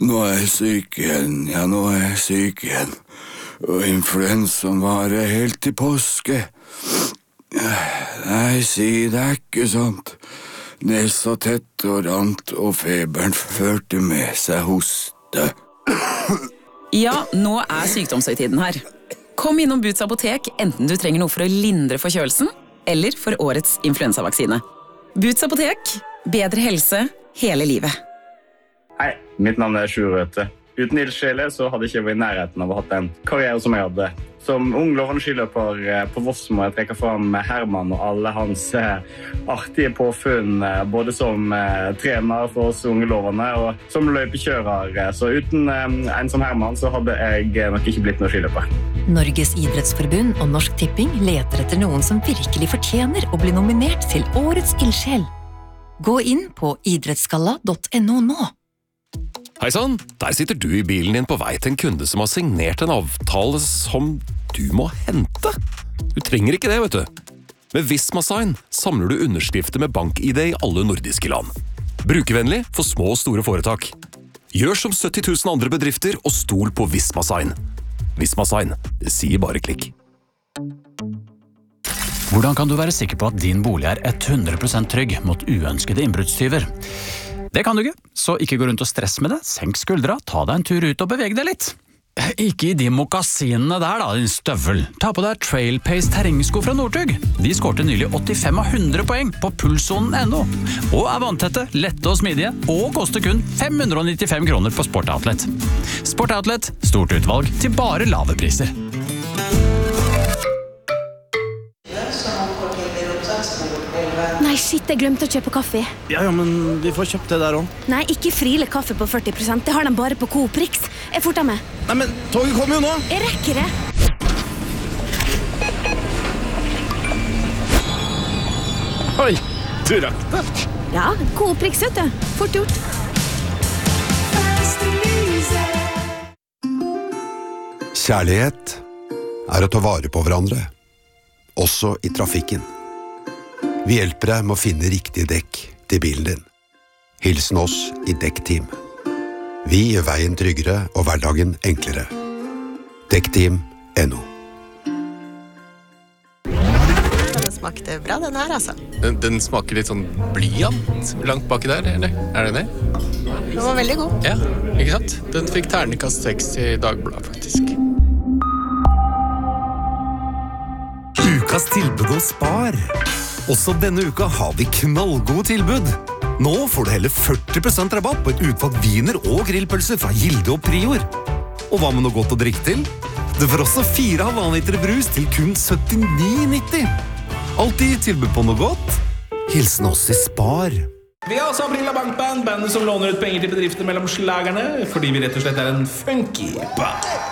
Nå er jeg syk igjen. Og influensaen varer helt til påske. Nei, si det er ikke sant. Nesa tett og rant, og feberen førte med seg hoste. Ja, nå er sykdomshøytiden her. Kom innom Boots apotek, enten du trenger noe for å lindre forkjølelsen, eller for årets influensavaksine. Boots apotek, bedre helse hele livet. Hei, mitt navn er Sjur Røthe. Uten ildsjele så hadde jeg ikke vært i nærheten av å ha hatt en karriere som jeg hadde. Som ung lovende skiløper på Voss må jeg trekke fram Herman og alle hans artige påfunn, både som trener for oss unge lovende og som løypekjører. Så uten en som Herman så hadde jeg nok ikke blitt noen skiløper. Norges idrettsforbund og Norsk Tipping leter etter noen som virkelig fortjener å bli nominert til Årets ildsjel. Gå inn på idrettsgalla.no nå. Hei sann, der sitter du i bilen din på vei til en kunde som har signert en avtale som du må hente. Du trenger ikke det, vet du. Med Visma Sign samler du underskrifter med bank-ID i alle nordiske land. Brukervennlig for små og store foretak. Gjør som 70 000 andre bedrifter og stol på Visma Sign. Visma Sign, det sier bare klikk. Hvordan kan du være sikker på at din bolig er 100% trygg mot uønskede innbruddstyver? Det kan du ikke, så ikke gå rundt og stress med det. Senk skuldra, ta deg en tur ut og beveg deg litt. Ikke i de mokkasinene der da, din støvel. Ta på deg Trailpace terrengsko fra Northug. De skårte nylig 85 av 100 poeng på pulszonen.no. Og er vanntette, lette og smidige, og koster kun 595 kroner på Sport Outlet. Sport Outlet, stort utvalg til bare lave priser. Nei, shit, jeg glemte å kjøpe kaffe. Ja, men vi får kjøpt det der også. Nei, ikke Friele kaffe på 40%. Det har de bare på Coop Rix. Jeg forter meg. Nei, men toget kommer jo nå. Jeg rekker det. Oi, du rakk det. Ja, Coop Rix, vet du. Fort gjort. Kjærlighet er å ta vare på hverandre, også i trafikken. Vi hjelper deg med å finne riktige dekk til bilen din. Hilsen oss i Dekkteam. Vi gjør veien tryggere og hverdagen enklere. Dekkteam.no. Den smakte bra, den her, altså. Den smaker litt sånn blyant langt baki der, eller? Er det det? Den var veldig god. Ja, ikke sant? Den fikk terningkast 6 i Dagbladet, faktisk. Ukas tilbud og spar. Også denne uka har vi knallgode tilbud. Nå får du hele 40% rabatt på et utvalgt viner og grillpølser fra Gilde og Prior. Og hva med noe godt å drikke til? Du får også 4,5 liter brus til kun 79,90. Alltid tilbud på noe godt. Hilsen oss i Spar. Vi har også Aprila Bankband, bandet som låner ut penger til bedrifter mellom slagerne, fordi vi rett og slett er en funky band.